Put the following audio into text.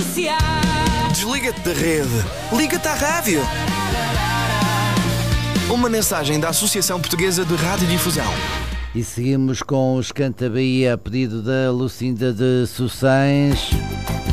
Desliga-te da rede. Liga-te à rádio. Uma mensagem da Associação Portuguesa de Radiodifusão. E seguimos com os Canta Bahia a pedido da Lucinda de Sossães.